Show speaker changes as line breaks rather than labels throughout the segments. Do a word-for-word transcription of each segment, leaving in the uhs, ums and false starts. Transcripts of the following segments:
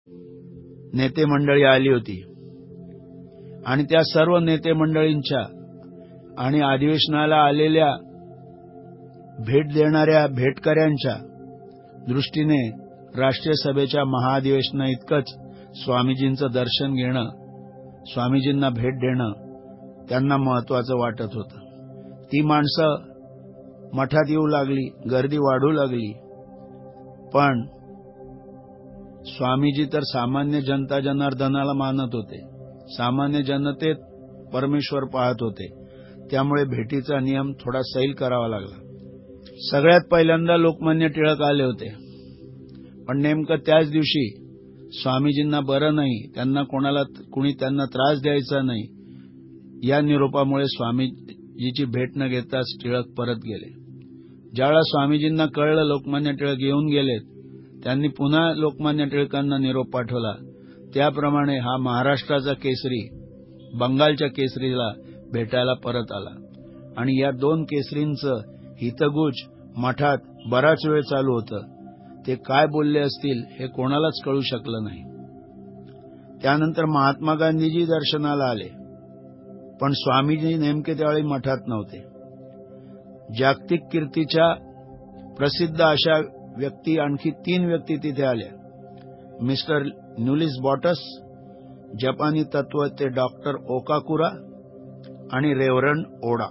नेते मंडळी आली होती आणि त्या सर्व नेते मंडळींच्या आणि अधिवेशनाला आलेल्या भेट देणाऱ्या भेटकऱ्यांच्या दृष्टीने राष्ट्रीय सभेच्या महाअधिवेशना इतकंच स्वामीजींचं दर्शन घेणं, स्वामीजींना भेट देणं त्यांना महत्वाचं वाटत होतं. ती माणसं मठात येऊ लागली, गर्दी वाढू लागली, पण स्वामीजी तर सामान्य जनता जनार्दनाला मानत होते, सामान्य जनतेत परमेश्वर पाहत होते. त्यामुळे भेटीचा नियम थोडा सैल करावा लागला. सगळ्यात पहिल्यांदा लोकमान्य टिळक आले होते, पण नेमकं त्याच दिवशी स्वामीजींना बरं नाही, त्यांना कोणाला कुणी त्यांना त्रास द्यायचा नाही, या निरोपामुळे स्वामीजीची भेट न घेताच टिळक परत गेले. ज्यावेळेला स्वामीजींना कळलं लोकमान्य टिळक येऊन गेलेत, त्यांनी पुन्हा लोकमान्य टिळकांना निरोप पाठवला. त्याप्रमाणे हा महाराष्ट्राचा केसरी बंगालच्या केसरीला भेटायला परत आला आणि या दोन केसरींचं हितगुज मठात बराच वेळ चालू होतं. ते काय बोलले असतील हे कोणालाच कळू शकलं नाही. त्यानंतर महात्मा गांधीजी दर्शनाला आले, पण स्वामीजी नेमके त्यावेळी मठात नव्हते. जागतिक कीर्तीच्या प्रसिद्ध अशा व्यक्ती आणखी तीन व्यक्ती तिथे आल्या. मिस्टर न्यूलिस बॉटस, जपानी तत्वज्ञ डॉक्टर ओकाकुरा आणि रेव्हरंड ओडा.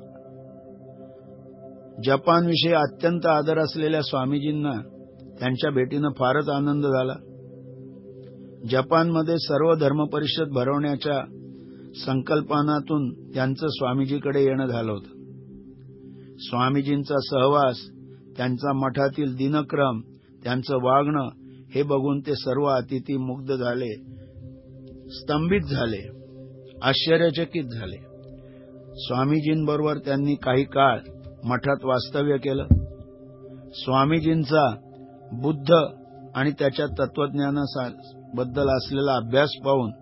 जपानविषयी अत्यंत आदर असलेल्या स्वामीजींना त्यांच्या भेटीनं फारच आनंद झाला. जपानमध्ये सर्व धर्म परिषद भरवण्याच्या संकल्पनातून त्यांचं स्वामीजीकडे येणं झालं होतं. स्वामीजींचा सहवास, त्यांचा मठातील दिनक्रम, त्यांचं वागणं हे बघून ते सर्व अतिथी मुग्ध झाले, स्तंभित झाले, आश्चर्यचकित झाले. स्वामीजींबरोबर त्यांनी काही काळ मठात वास्तव्य केलं. स्वामीजींचा बुद्ध आणि त्याच्या तत्वज्ञानाबद्दल असलेला अभ्यास पाहून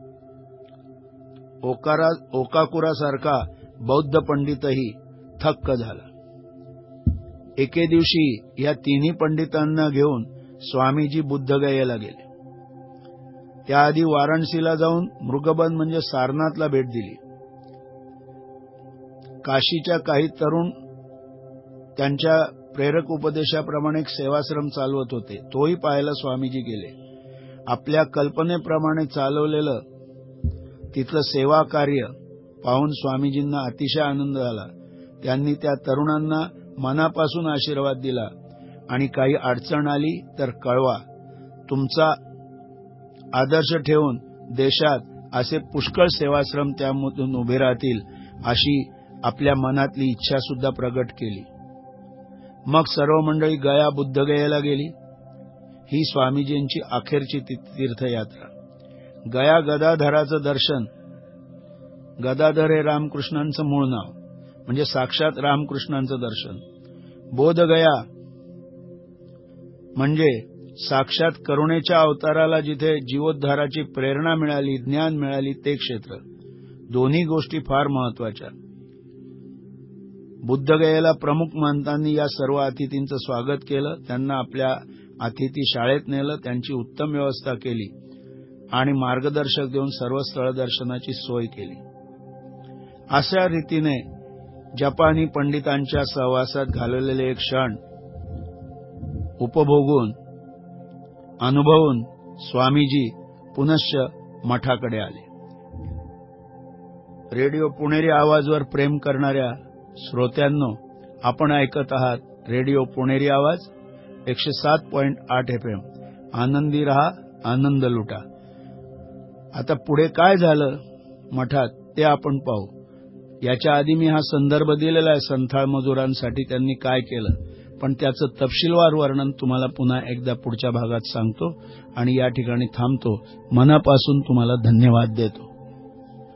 ओकारा ओकाकुरासारखा बौद्ध पंडितही थक्क झाला. एके दिवशी या तिन्ही पंडितांना घेऊन स्वामीजी बुद्धगयेला गेले. त्याआधी वाराणसीला जाऊन मृगबन म्हणजे सारनाथला भेट दिली. काशीच्या काही तरुण त्यांच्या प्रेरक उपदेशाप्रमाणे एक सेवाश्रम चालवत होते, तोही पाहायला स्वामीजी गेले. आपल्या कल्पनेप्रमाणे चालवलेलं तिथलं सेवा कार्य पाहून स्वामीजींना अतिशय आनंद झाला. त्यांनी त्या तरुणांना मनापासून आशीर्वाद दिला आणि काही अडचण आली तर कळवा, तुमचा आदर्श ठेवून देशात असे पुष्कळ सेवाश्रम त्यामधून उभे राहतील अशी आपल्या मनातली इच्छा सुद्धा प्रगट केली. मग सर्व मंडळी गया बुद्धगयेला गेली. ही स्वामीजींची अखेरची तीर्थयात्रा. गया गदाधराचं दर्शन. गदाधर हे रामकृष्णांचं मूळ नाव, म्हणजे साक्षात रामकृष्णांचं दर्शन. बोधगया म्हणजे साक्षात करुणेच्या अवताराला जिथे जीवोद्धाराची प्रेरणा मिळाली, ज्ञान मिळाली, ते क्षेत्र. दोन्ही गोष्टी फार महत्वाच्या. बुद्धगयेला प्रमुख महंतांनी या सर्व अतिथींचं स्वागत केलं, त्यांना आपल्या अतिथी शाळेत नेलं, त्यांची उत्तम व्यवस्था केली आणि मार्गदर्शक देऊन सर्व स्थळ दर्शनाची सोय केली. अशा रीतीने जपानी पंडितांच्या सहवासात घालवलेले एक क्षण उपभोगून अनुभवून स्वामीजी पुनश्च मठाकडे आले. रेडिओ पुणेरी आवाजवर प्रेम करणाऱ्या श्रोत्यांनो, आपण ऐकत आहात रेडिओ पुणेरी आवाज एकशे सात पॉइंट आठ एफ एम. आनंदी रहा, आनंद लुटा. आता पुढे काय झालं मठात ते आपण पाहू. याच्या आधी मी हा संदर्भ दिलेला आहे संथाळ मजुरांसाठी त्यांनी काय केलं, पण त्याचं तपशीलवार वर्णन तुम्हाला पुन्हा एकदा पुढच्या भागात सांगतो आणि या ठिकाणी थांबतो. मनापासून तुम्हाला धन्यवाद देतो.